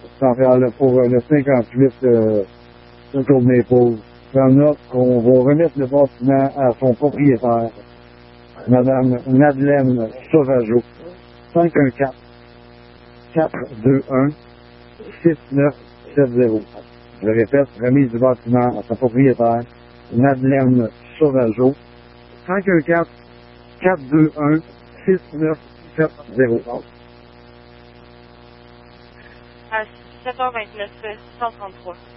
centrale pour le 58 Central Maple. J'en note qu'on va remettre le bâtiment à son propriétaire, Madame Madeleine Sauvageau. 514 421 6970. Je répète, remise du bâtiment à son propriétaire, Madeleine Sauvageau. 514 421 6970. À 7h29, 133.